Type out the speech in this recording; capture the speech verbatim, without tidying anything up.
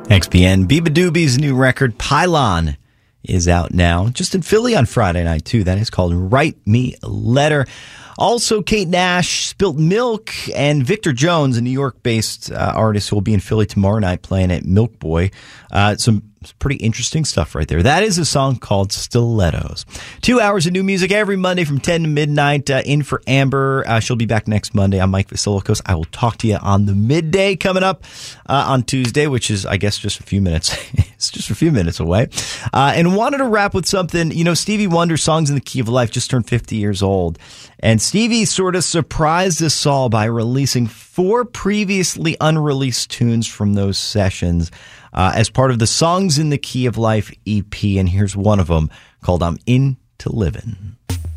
X P N, Biba Dooby's new record, Pylon, is out now. Just in Philly on Friday night, too. That is called Write Me a Letter. Also, Kate Nash, Spilt Milk, and Victor Jones, a New York-based uh, artist who will be in Philly tomorrow night playing at Milk Boy. Uh, some pretty interesting stuff right there. That is a song called Stilettos. Two hours of new music every Monday from ten to midnight. Uh, in for Amber. Uh, she'll be back next Monday. I'm Mike Vasilikos. I will talk to you on the midday coming up uh, on Tuesday, which is, I guess, just a few minutes. It's just a few minutes away. Uh, and wanted to wrap with something. You know, Stevie Wonder's Songs in the Key of Life just turned fifty years old. And Stevie sort of surprised us all by releasing four previously unreleased tunes from those sessions uh, as part of the Songs in the Key of Life E P. And here's one of them called I'm Into Livin'.